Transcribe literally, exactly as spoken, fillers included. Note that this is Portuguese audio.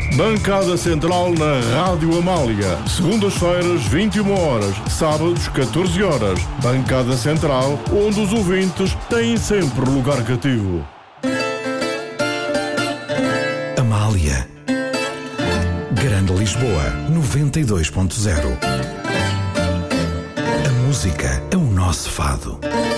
Bancada Central na Rádio Amália. Segundas-feiras, vinte e uma horas. Sábados, catorze horas. Bancada Central, onde os ouvintes têm sempre lugar cativo. Amália. Grande Lisboa, noventa e dois ponto zero. A música é o nosso fado.